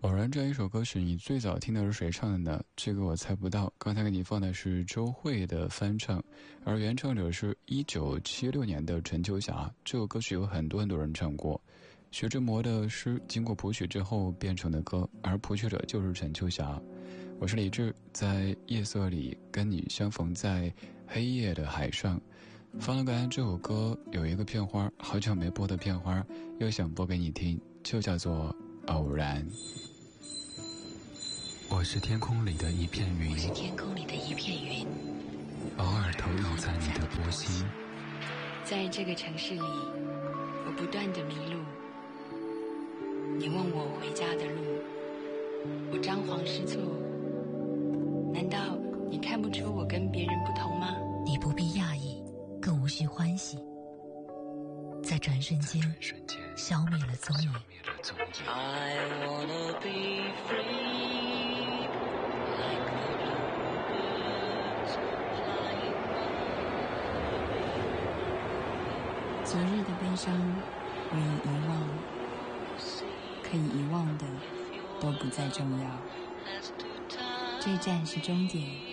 偶然这一首歌曲你最早听的是谁唱的呢？这个我猜不到，刚才给你放的是周蕙的翻唱，而原唱者是1976年的陈秋霞。这首歌曲有很多人唱过，徐志摩的诗经过谱曲之后变成的歌，而谱曲者就是陈秋霞。我是李志，在夜色里跟你相逢在黑夜的海上。放了刚才这首歌有一个片花，好久没播的片花，又想播给你听，就叫做偶然。我是天空里的一片云， 我是天空里的一片云， 偶尔投影在你的波心。 在这个城市里，我不断地迷路。你问我回家的路，我张皇失措。难道你看不出我跟别人不同吗？ 你不必讶异，更无需欢喜。在转瞬间消灭了踪影。 I wanna be free, like the bluebirds flying by. 昨日的悲伤我已遗忘，可以遗忘的都不再重要。这站是终点，